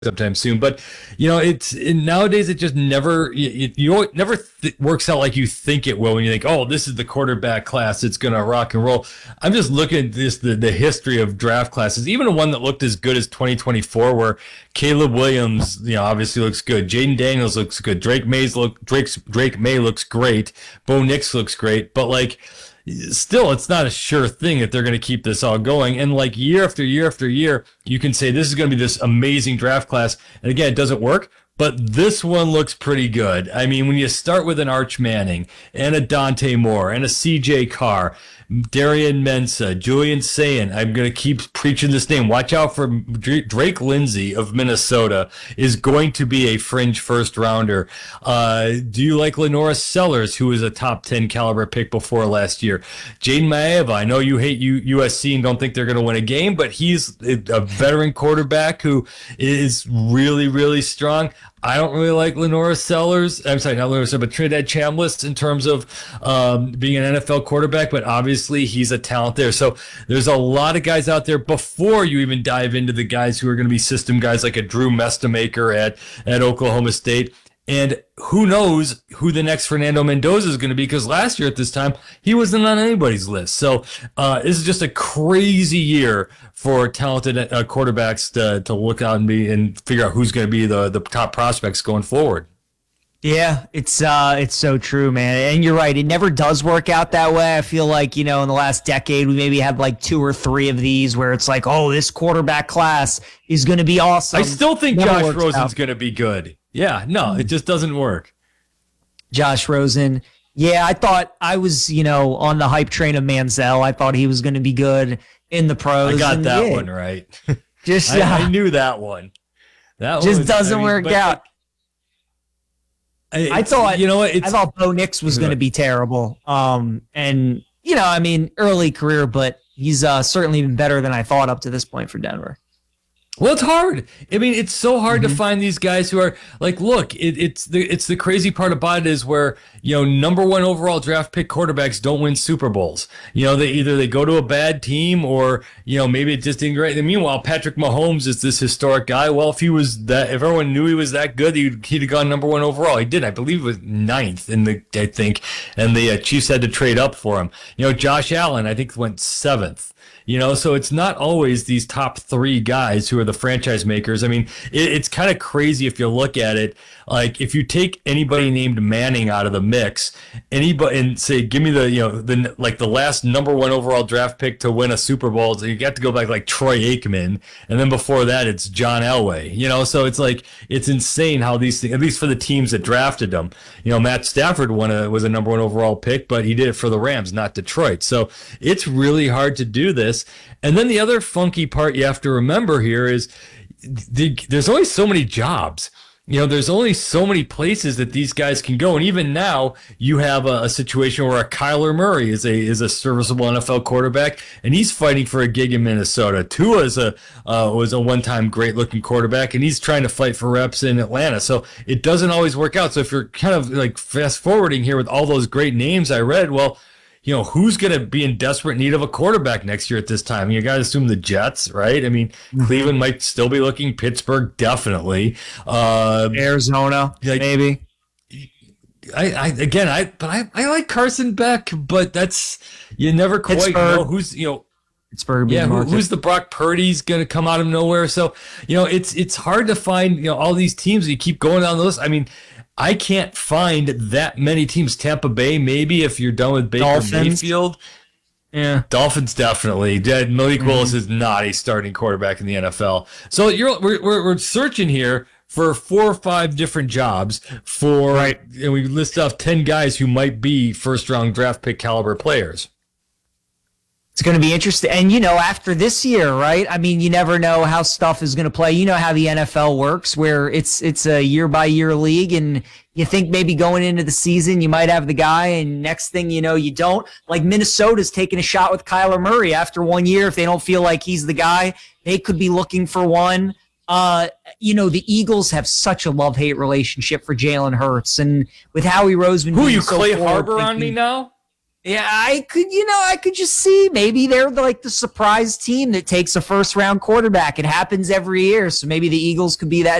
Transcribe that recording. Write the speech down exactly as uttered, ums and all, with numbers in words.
sometime soon. But you know, it's it, nowadays it just never you, you it never th- works out like you think it will when you think, oh, this is the quarterback class, it's gonna rock and roll. I'm just looking at this the, the history of draft classes, even one that looked as good as twenty twenty-four, where Caleb Williams, you know, obviously looks good. Jaden Daniels looks good. Drake May's look Drake's Drake May looks great. Bo Nix looks great, but like. Still, it's not a sure thing that they're going to keep this all going. And like year after year after year, you can say this is going to be this amazing draft class. And again, it doesn't work, but this one looks pretty good. I mean, when you start with an Arch Manning and a Dante Moore and a C J Carr, Darian Mensah, Julian Sayin, I'm going to keep preaching this name. Watch out for Drake Lindsay of Minnesota is going to be a fringe first rounder. Uh, do you like Lenora Sellers, who was a top ten caliber pick before last year? Jaden Maeva, I know you hate U- USC and don't think they're going to win a game, but he's a veteran quarterback who is really, really strong. I don't really like Lenora Sellers. I'm sorry, not Lenora Sellers, but Trinidad Chambliss in terms of um, being an N F L quarterback, but obviously he's a talent there. So there's a lot of guys out there before you even dive into the guys who are going to be system guys like a Drew Mestamaker at, at Oklahoma State. And who knows who the next Fernando Mendoza is going to be, because last year at this time, he wasn't on anybody's list. So uh, this is just a crazy year for talented uh, quarterbacks to, to look out and be and figure out who's going to be the, the top prospects going forward. Yeah, it's uh, it's so true, man. And you're right. It never does work out that way. I feel like, you know, in the last decade, we maybe had like two or three of these where it's like, oh, this quarterback class is going to be awesome. I still think Never Josh works Rosen's out. going to be good. Yeah, no, it just doesn't work. Josh Rosen. Yeah, I thought I was, you know, on the hype train of Manziel. I thought he was going to be good in the pros. I got and that yeah, one right. Just I, uh, I knew that one. That just one, doesn't I mean, work but, out. I, I thought, you know what? It's, I thought Bo Nix was going to be terrible. Um, and you know, I mean, early career, but he's uh, certainly been better than I thought up to this point for Denver. Well, it's hard. I mean, it's so hard Mm-hmm. to find these guys who are like, look, it, it's the it's the crazy part about it is where, you know, number one overall draft pick quarterbacks don't win Super Bowls. You know, they either they go to a bad team or, you know, maybe it just didn't great. And meanwhile, Patrick Mahomes is this historic guy. Well, if he was that, if everyone knew he was that good, he'd, he'd have gone number one overall. He did. I believe it was ninth in the, I think, and the uh, Chiefs had to trade up for him. You know, Josh Allen, I think, went seventh. You know, so it's not always these top three guys who are the franchise makers. I mean, it, it's kind of crazy if you look at it. Like, if you take anybody named Manning out of the mix, anybody and say, give me the, you know, the like the last number one overall draft pick to win a Super Bowl, so you got to go back like Troy Aikman, and then before that it's John Elway. You know, so it's like it's insane how these things, at least for the teams that drafted them. You know, Matt Stafford won a, was a number one overall pick, but he did it for the Rams, not Detroit. So it's really hard to do this. And then the other funky part you have to remember here is the, there's only so many jobs. You know, there's only so many places that these guys can go. And even now, you have a, a situation where a Kyler Murray is a is a serviceable N F L quarterback, and he's fighting for a gig in Minnesota. Tua is a, uh, was a one-time great-looking quarterback, and he's trying to fight for reps in Atlanta. So it doesn't always work out. So if you're kind of like fast-forwarding here with all those great names I read, well, you know, who's going to be in desperate need of a quarterback next year at this time? You got to assume the Jets, right? I mean, mm-hmm. Cleveland might still be looking. Pittsburgh, definitely. Uh, Arizona, like, maybe. I, I again, I but I, I like Carson Beck, but that's you never quite Pittsburgh. know who's you know. Pittsburgh, yeah, who, who's the Brock Purdy's going to come out of nowhere? So you know, it's it's hard to find you know all these teams. You keep going down the list. I mean. I can't find that many teams. Tampa Bay, maybe, if you're done with Baker Dolphins. Mayfield. Yeah. Dolphins, definitely. Malik mm-hmm. Willis is not a starting quarterback in the N F L. So you're we're, we're, we're searching here for four or five different jobs for, right. and we list off ten guys who might be first-round draft pick caliber players. It's going to be interesting. And, you know, after this year, right? I mean, you never know how stuff is going to play. You know how the N F L works, where it's it's a year-by-year league, and you think maybe going into the season you might have the guy, and next thing you know, you don't. Like Minnesota's taking a shot with Kyler Murray after one year. If they don't feel like he's the guy, they could be looking for one. Uh, you know, the Eagles have such a love-hate relationship for Jalen Hurts, and with Howie Roseman. Who are you, so Clay forward, Harbor on thinking, me now? Yeah, I could, you know, I could just see maybe they're like the surprise team that takes a first round quarterback. It happens every year. So maybe the Eagles could be that